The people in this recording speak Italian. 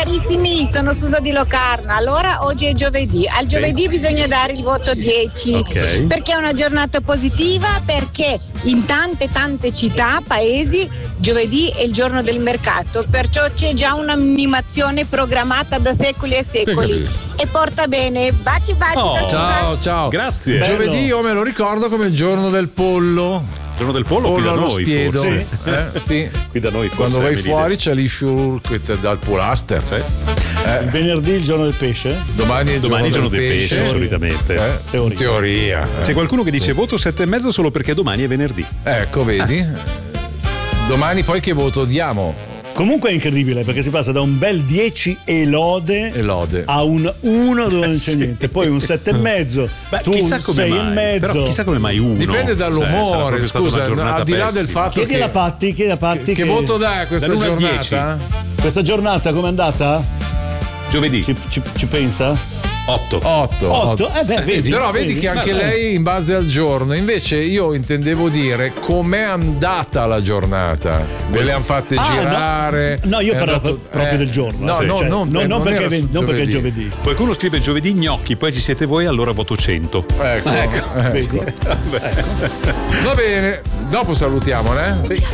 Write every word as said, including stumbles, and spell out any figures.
Carissimi, sono Susa di Locarno. Allora, oggi è giovedì. Al giovedì sì. bisogna dare il voto dieci. Okay. Perché è una giornata positiva? Perché in tante tante città, paesi, giovedì è il giorno del mercato. Perciò c'è già un'animazione programmata da secoli e secoli. E porta bene. Baci baci Oh, da Susa. Ciao, ciao. Grazie. Giovedì io me lo ricordo come il giorno del pollo. Giorno del pollo, Pollo qui da allo noi spiedo. forse. Eh, sì. Qui da noi forse. Quando vai venite. fuori c'è l'issue dal polaster. Sì. Eh, Il venerdì il giorno del pesce? domani è il Domani è il giorno giorno del del pesce, pesce. solitamente. Eh, Teoria. in teoria. eh. C'è qualcuno che dice voto sette e mezzo solo perché domani è venerdì. Ecco, vedi? Domani poi che voto diamo? Comunque è incredibile perché si passa da un bel dieci e lode, E lode. a un uno dove non c'è Sì. niente, poi un sette e mezzo, Beh, tu chissà un come sei mai. e mezzo. Però chissà come mai uno. Dipende Cioè, sarà dall'umore, proprio stata scusa, una giornata al di là del pessima. fatto Chiedi che alla Patti, chiedi alla Patti che, che voto dà a questa dall'uno al giornata? questa giornata com'è andata? Giovedì Ci, ci- ci pensa? otto. otto. otto? Eh beh, vedi. Però vedi che anche Beh, lei in base al giorno, invece io intendevo dire com'è andata la giornata. Ve le hanno fatte Ah, no. girare. No, io è parlavo andato- proprio eh, del giorno. No, Sì. no, Cioè, non, non- eh, non perché era ven- sul non perché è giovedì. Qualcuno scrive giovedì gnocchi, poi ci siete voi, allora voto cento. Ecco, ecco. Vedi? Va bene, dopo salutiamo, eh? Sì.